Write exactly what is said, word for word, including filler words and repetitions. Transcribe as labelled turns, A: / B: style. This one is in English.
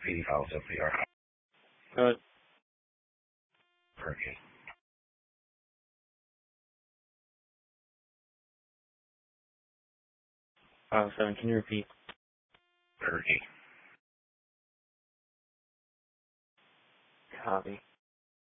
A: P D follows up for your
B: Good.
A: Perky.
B: File seven, can you repeat?
A: Perky.
B: Copy.